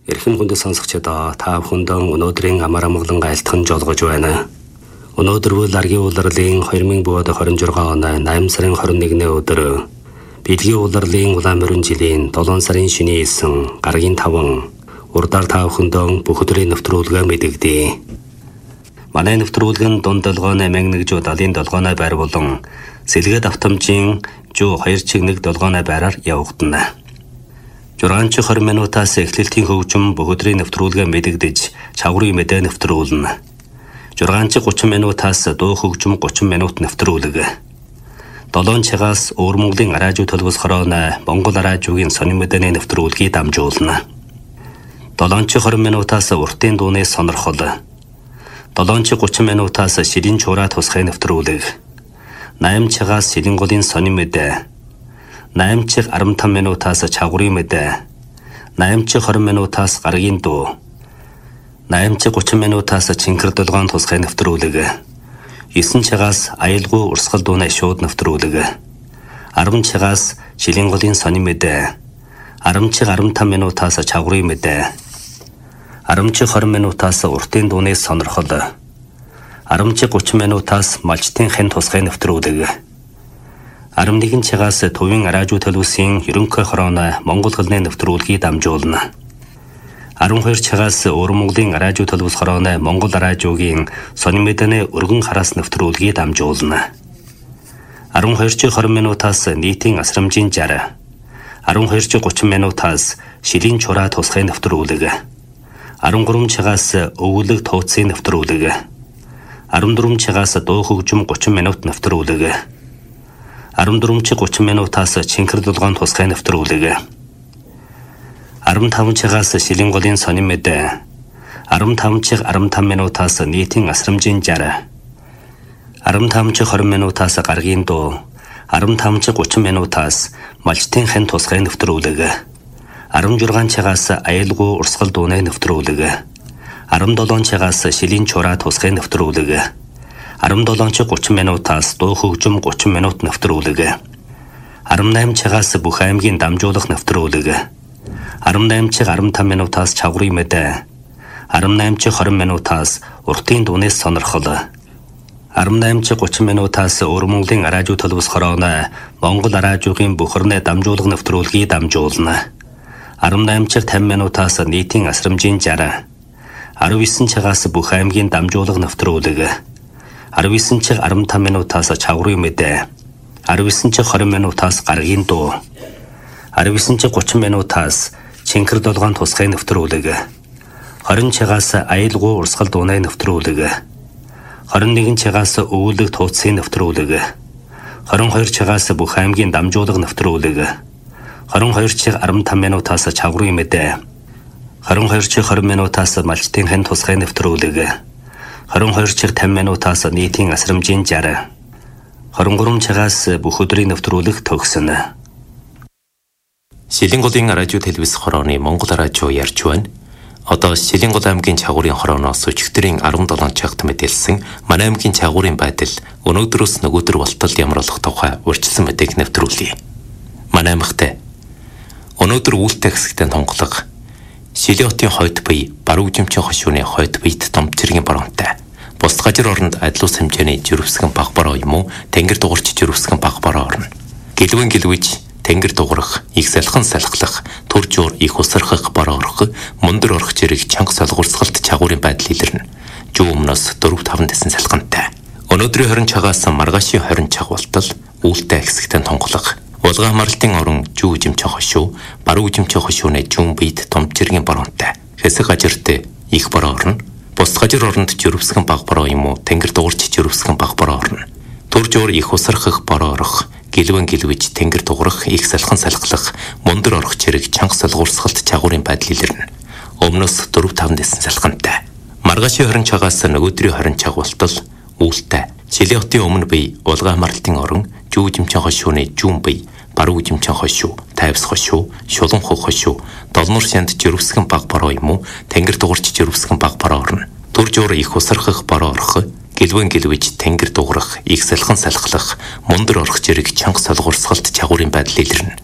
Эрхэм хүндэт сонсогчдоо та бүхэндээ өнөөдрийн амар амгалан айлтхан жолгож байна. Өнөөдөр бол аргийн улирлын 2026 оны 8 сарын 21-ний өдөр Бэлгийн улирлын улаан морин жилийн 7 сарын шөнийн 9 гаргийн 5 урдаар та бүхэндээ бүх өдрийн нэвтрүүлгээ мэдэгдэе. Манай нэвтрүүлэг нь дунд долгооны мянганэгжүүд алын долгооны байр болон сэлгээд автомжийн жуу 2 чиг 1 долгооны байраар явагдана. 6-20 минутаас эхлэлтийн хөгжим бүх өдрийн нэвтрүүлгээ мэдэгдэж чаврын мэдээ нэвтрүүлнэ. 6-30 минутаас дуу хөгжим 30 минут нэвтрүүлэг. 7 цагаас Өвөр Монголын радио төлбөс хорооны Монгол радиогийн сонин мэдээний нэвтрүүлгийг дамжуулна. 7-20 минутаас уртын дууны сонирхол. 7-30 минутаас шилэн чураа тусгай нэвтрүүлэг. 8 цагаас шилэн голын сонин мэдээ. 8-15 минутаас чаврын мэдээ. 8-20 минутаас гаргийн дуу. 8-30 минутаас чинкэр долгоон тусгай нэвтрүүлэг. 9 цагаас аюулгүй урсгал дууны шууд нэвтрүүлэг. 10 цагаас шилэн голын сонин мэдээ. 10-15 минутаас чаврын мэдээ. 10-20 минутаас уртын дууны сонирхол. 10-30 минутаас малчтын хэн тусгай нэвтрүүлэг. 11 цагаас төвийн радио төлөвсийн ерөнхий хорооны Монгол хэлний нэвтрүүлгийг дамжуулна. 12 цагаас Өвөр Монголын радио төлөвс хорооны Монгол радиогийн сонин мэдээний өргөн хараас нэвтрүүлгийг дамжуулна. 12-20 минутаас нийтийн асрамжийн 60. 12-30 минутаас шилэн чураа тусгай нэвтрүүлэг. 13 цагаас өвлөг тууцын нэвтрүүлэг. 14 цагаас дуу хөгжим 30 минут нэвтрүүлэг. 14-30 минутаас чинкэр долгоон тусгай нэвтрүүлэг. 15 цагаас шилэн голын сонин мэдээ. 15-15 минутаас нийтийн асрамжийн 60. 15-20 минутаас гаргийн дуу. 15-30 минутаас малчтын хэн тусгай нэвтрүүлэг. 16 цагаас аюулгүй урсгал дууны нэвтрүүлэг. 17 цагаас шилэн чураа тусгай нэвтрүүлэг. 17-30 минутаас дуу хөгжим 30 минут нэвтрүүлэг. 18 цагаас бүх аймгийн дамжуулах нэвтрүүлэг. 18-15 минутаас чаврын мэдээ. 18-20 минутаас уртын дууны сонирхол. 18-30 минутаас Өвөр Монголын радио төлөвс хорооны Монгол радиогийн бүхэрнээ дамжуулах нэвтрүүлгийг дамжуулна. 18-50 минутаас нийтийн асрамжийн 60. 19 цагаас бүх аймгийн дамжуулах нэвтрүүлэг. 19-15 минутаас чаврын мэдээ. 19-20 минутаас гаргийн дуу. 19-30 минутаас чинкэр долгоон тусгай нэвтрүүлэг. 20 цагаас аюулгүй урсгал дууны нэвтрүүлэг. 21 цагаас өвлөг тууцын нэвтрүүлэг. 22 цагаас бүх аймгийн дамжуулах нэвтрүүлэг. 22-15 минутаас чаврын мэдээ. 22-20 минутаас малчтын хэн тусгай нэвтрүүлэг. 22-50 минутаас нийтийн асрамжийн 60. 23 цагаас бүх өдрийн нэвтрүүлэг төгснө. Шилэн голын радио телевиз хорооны Монгол радио ярьж байна. Одоо Шилэн гол аймгийн чагуурын хорооноос өчигдрийн 17 цагт мэдээлсэн манай аймгийн чагуурын байдал өнөөдрөөс нөгөөдөр болтол ямар болох тухай урьдчилсан мэдээг нэвтрүүлье. Манай аймагт өнөөдөр үүлтэй хэсэгтээ тонголго Шилэн хотын хойд бие баруун жимчийн хошууны хойд биед том цэргийн баруунтай. Бус газар оронд адлуус хэмжээний жирвсгэн баг бараа юм уу тэнгэр дуурч жирвсгэн баг бараа орно. Гэлвэн гэлвэж тэнгэр дуурах, их салхан салхлах, төр жуур их усрахах бараа орох, мөндөр орох зэрэг чанга солгурсгалт чагуурын байдал илэрнэ. Жуу өмнөөс 4-5 дэсэн салхантай. Өнөөдрийн 20 цагаас маргаашийн 20 цаг болтол үүлтэй хэсэгтээ тонголго. Улгаан марлтын орон жүү жимчэн хошуу, баруун жимчэн хошууны жүүн биед том цэргийн баруунтай. Хэсэг газарт их бараа орно. Бус газар оронд жирвсгэн баг бараа юм уу тэнгэр дуурч жирвсгэн баг бараа орно. Төр жуур их усрахах бараа орох, гэлвэн гэлвэж тэнгэр дуурах, их салхан салхлах, мөндөр орох зэрэг чанга солгурсгалт чагуурын байдал илэрнэ. Өмнөөс 4-5 дэсэн салхантай. Маргаашийн 20 цагаас нөгөөдрийн 20 цаг болтол үүлтэй. Шилэн хотын өмнө бие улгаан марлтын орон жүү жимчэн хошууны жүүн бие баруун жимчэн хошуу, тайвс хошуу, шулан хух хошуу, долнор шанд жирвсгэн баг бараа юм уу тэнгэр дуурч жирвсгэн баг бараа орно. Төр жуур их усрахах бараа орох, гэлвэн гэлвэж тэнгэр дуурах, их салхан салхлах, мөндөр орох зэрэг чанга солгурсгалт чагуурын байдал илэрнэ.